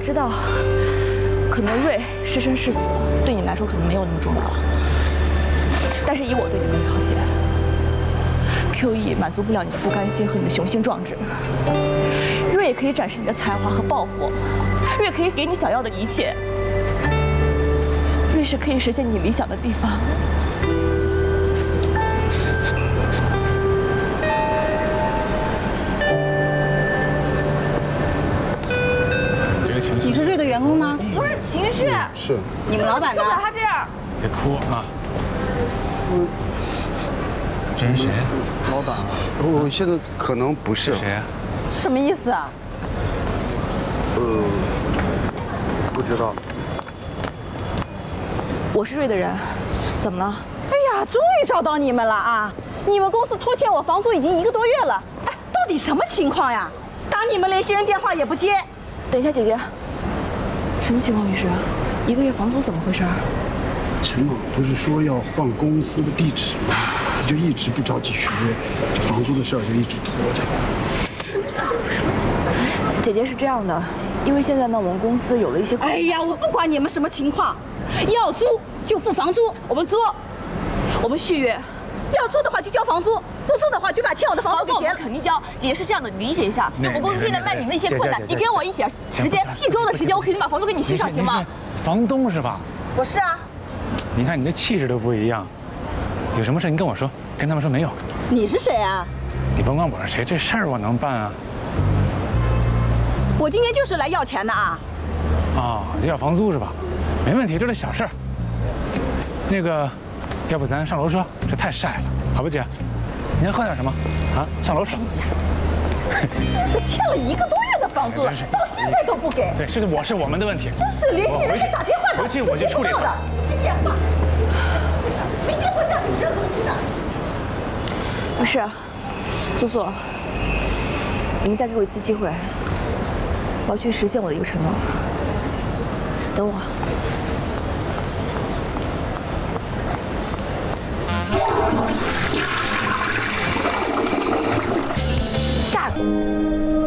知道，可能瑞是生是死，对你来说可能没有那么重要。但是以我对你的了解 ，QE 满足不了你的不甘心和你的雄心壮志。瑞也可以展示你的才华和抱负，瑞可以给你想要的一切。瑞是可以实现你理想的地方。 你是瑞的员工吗？ 不是情绪， 是。 你们老板呢？ 受不了他这样。 别哭啊！这是谁？ 老板，我现在可能不是。 谁？ 什么意思啊？ 不知道。 我是瑞的人，怎么了？ 哎呀，终于找到你们了啊！你们公司拖欠我房租已经1个多月了，哎，到底什么情况呀？打你们联系人电话也不接。 等一下，姐姐，什么情况？于是，1个月房租怎么回事？ 陈猛不是说要换公司的地址吗？他就一直不着急续约，这房租的事儿就一直拖着。 怎么说？姐姐是这样的，因为现在呢，我们公司有了一些…… 哎呀，我不管你们什么情况，要租就付房租， 我们租，我们续约。 要租的话就交房租，不租的话就把欠我的房租给结了。 肯定交。姐姐是这样的，你理解一下。我们公司现在面临的一些困难，你给我一些时间，1周的时间，我肯定把房租给你续上，行吗？ 房东是吧？ 我是啊。 你看你的气质都不一样，有什么事你跟我说，跟他们说没有。 你是谁啊？ 你甭管我是谁，这事儿我能办啊。 我今天就是来要钱的啊。 啊，要房租是吧？没问题，这是小事儿。那个。 要不咱上楼说，这太晒了，好吧，姐？您喝点什么？啊，上楼吃。 真是欠了1个多月的房租了，到现在都不给。 对，是我们的问题。 真是联系人给打电话回去我就处理他。 不接电话，真是的，没见过像你这东西的。 不是，苏苏，你们再给我一次机会，我要去实现我的一个承诺。等我。 嫁给我。